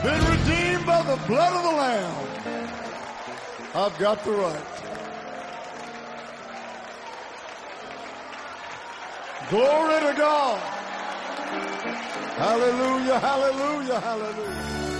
Been redeemed by the blood of the Lamb. I've got the right. Glory to God. Hallelujah, hallelujah, hallelujah.